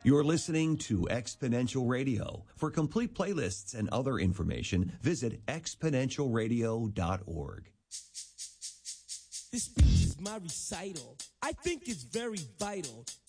You're listening to Exponential Radio. For complete playlists and other information, visit exponentialradio.org. This speech is my recital. I think it's very vital